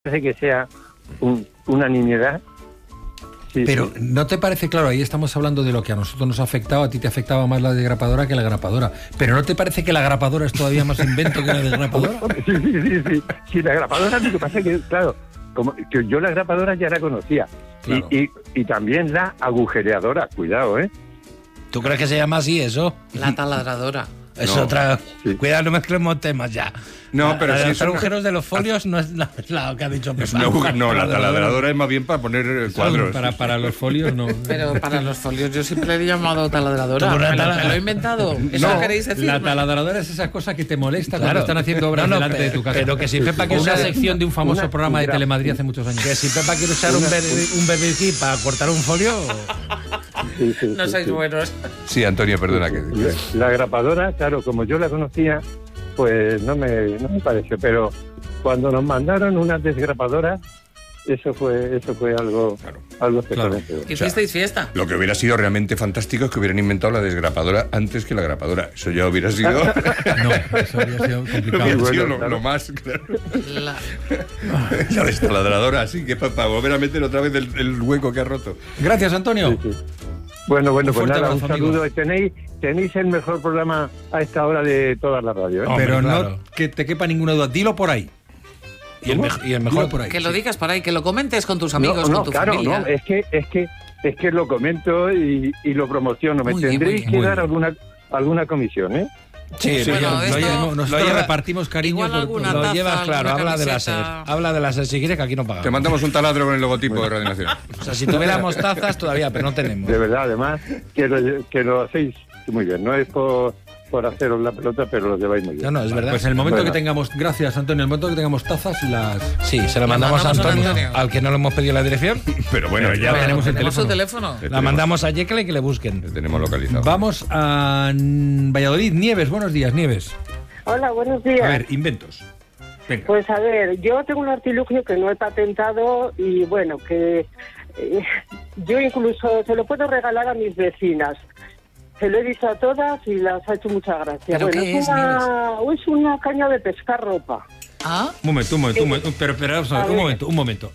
parece que sea una nimiedad. Sí, pero sí. ¿no te parece, claro, ahí estamos hablando de lo que a nosotros nos ha afectado, a ti te afectaba más la desgrapadora que la grapadora, pero ¿no te parece que la grapadora es todavía más invento que la desgrapadora? Sí, la grapadora, lo que pasa es que, claro, como que yo la grapadora ya la conocía, claro. y también la agujereadora, cuidado, ¿eh? ¿Tú crees que se llama así eso? La taladradora. Es No. otra... Sí. Cuidado, no mezclemos temas ya. No, pero la sí de es los una- agujeros de los folios no es la que ha dicho Es Pepa. no, la taladradora es más bien para poner cuadros. Para los folios no. Pero para los folios yo siempre le he llamado taladradora. ¿Tú una ¿Me tala- lo he inventado? ¿Eso No, queréis decir? la taladradora es esa cosa que te molesta cuando Claro. están haciendo obras No, delante de tu casa. pero que si Pepa quiere una usar- sección de un famoso programa de una- Telemadrid hace muchos años. Que si Pepa quiere usar un BB para cortar un folio... Sí, sí, No sí, sois sí. buenos. Sí, Antonio, perdona que... La grapadora, claro, como yo la conocía, pues no me pareció, pero cuando nos mandaron unas desgrapadoras, eso fue algo excelente. ¿Hicisteis fiesta? Lo que hubiera sido realmente fantástico es que hubieran inventado la desgrapadora antes que la grapadora. Eso ya hubiera sido... No, eso habría sido complicado. hubiera bueno, sido claro. lo más... Claro. La- La destaladradora, así que para volver a meter otra vez el hueco que ha roto. Gracias, Antonio. Sí, sí. Bueno, Un pues fuerte nada, un abrazo, amigo. saludo. Tenéis el mejor programa a esta hora de toda la radio, ¿eh? Hombre, Pero claro. no que te quepa ninguna duda. Dilo por ahí. Y el Dilo mejor... por ahí. que lo sí. digas por ahí, que lo comentes con tus amigos, no, con tu claro, familia. no, es que lo comento y lo promociono. Me Muy bien, tendréis muy que bien. dar alguna comisión, ¿eh? Sí, Sí, Bueno, lo esto- llevamos, nosotros lo lleva- repartimos cariño igual por alguna todo. Lo taza, llevas claro, alguna habla de la SER. camiseta. Habla de la SER si quieres, que aquí no Te pagamos. mandamos un taladro con el logotipo de Radio Nacional. O sea, si tuviéramos tazas todavía, pero no tenemos. De verdad, además, que lo hacéis muy bien. No es por haceros la pelota, pero lo lleváis muy bien. No, es verdad. Pues en el momento Bueno. que tengamos, gracias Antonio, en el momento que tengamos tazas, las... Sí, se la mandamos a mandamos a Antonio, Antonio. al que no le hemos pedido la dirección. Pero bueno, Pero ya ya tenemos el ¿Tenemos su teléfono. teléfono? La mandamos a Jekyll y que le busquen. le tenemos localizado. Vamos a Valladolid. Nieves, buenos días, Nieves. Hola, buenos días. A ver, inventos. Venga. Pues a ver, yo tengo un artilugio que no he patentado y bueno, que yo incluso se lo puedo regalar a mis vecinas. Se lo he dicho a todas y las ha hecho mucha gracia. ¿Pero Bueno, qué es, es una caña de pescar ropa. ¿Ah? Un momento. Pero vamos a ver, A ver. un momento.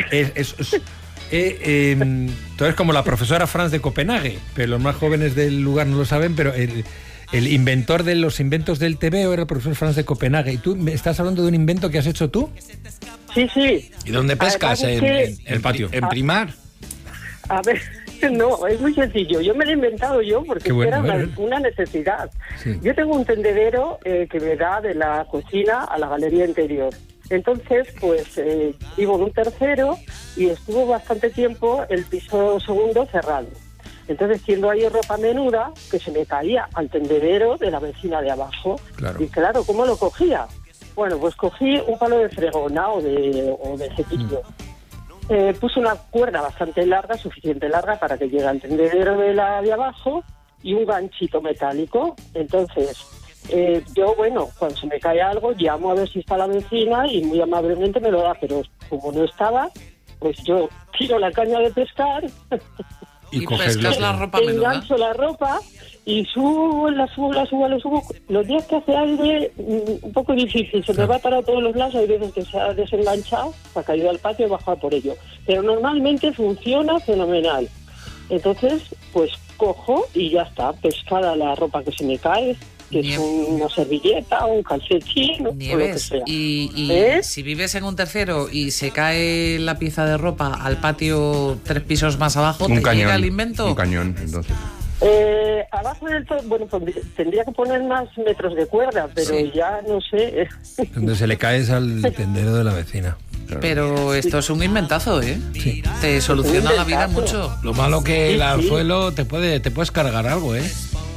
Tú eres como la profesora Franz de Copenhague, pero los más jóvenes del lugar no lo saben, pero el inventor de los inventos del TVO era el profesor Franz de Copenhague. ¿Y tú me estás hablando de un invento que has hecho tú? Sí, sí. ¿Y dónde pescas? Además es que- El patio. ¿En Primar? A ver, no, es muy sencillo. Yo me lo he inventado yo porque Qué bueno, era a ver. una necesidad. Sí. Yo tengo un tendedero que me da de la cocina a la galería interior. Entonces, pues vivo en un tercero y estuvo bastante tiempo el piso segundo cerrado. Entonces, siendo ahí ropa menuda, que se me caía al tendedero de la vecina de abajo. Claro. Y claro, ¿cómo lo cogía? Bueno, pues cogí un palo de fregona o de cepillo. Puse una cuerda bastante larga, suficiente larga para que llegue al tendedero de la de abajo y un ganchito metálico. Entonces, yo, bueno, cuando se me cae algo, llamo a ver si está la vecina y muy amablemente me lo da, pero como no estaba, pues yo tiro la caña de pescar, Y coges pescas lo la que- ropa menuda. engancho la ropa y subo. Los días que hace aire, un poco difícil, se me va para todos los lados, hay veces que se ha desenganchado, se ha caído al patio y baja por ello. Pero normalmente funciona fenomenal. Entonces, pues cojo y ya está, pescada la ropa que se me cae, que es una servilleta, un calcetín, o lo que Nieves, sea. y ¿Eh? si vives en un tercero y se cae la pieza de ropa al patio 3 pisos más abajo, ¿te llega el invento? Un cañón, entonces. Abajo del todo, bueno, tendría que poner más metros de cuerda, pero Sí. ya no sé. Donde se le caes al tendero de la vecina. Pero esto es un inventazo, ¿eh? Sí. Te soluciona la vida inventazo. mucho. Lo malo que Sí, el sí. anzuelo te puedes cargar algo, ¿eh?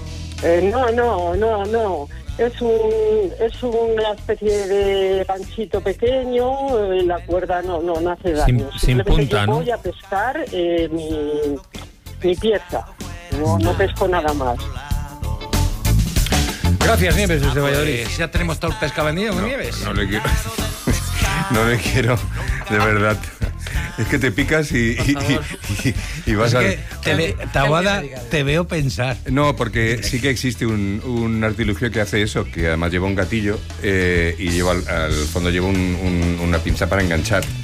No. Es una especie de ganchito pequeño, la cuerda no hace daño. Sin Simplemente punta, yo ¿no? voy a pescar mi pieza, no pesco nada más. Gracias, Nieves, desde Valladolid. Pues ya tenemos todo el pescado vendido, ¿no, Nieves? No le quiero... no le quiero, de verdad. Es que te picas y vas a... Taboada, te veo pensar. No, porque sí que existe un artilugio que hace eso, que además lleva un gatillo y lleva al fondo lleva una pinza para enganchar.